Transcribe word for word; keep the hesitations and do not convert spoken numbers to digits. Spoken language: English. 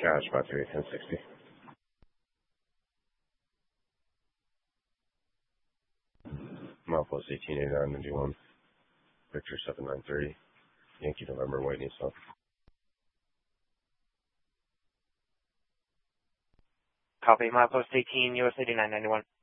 Cash, five three eight ten sixty. Milepost eighteen eighty-nine ninety-one. Victor seven nine thirty. Yankee November White Nissan. Copy, Milepost eighteen, U S eighty-nine ninety-one.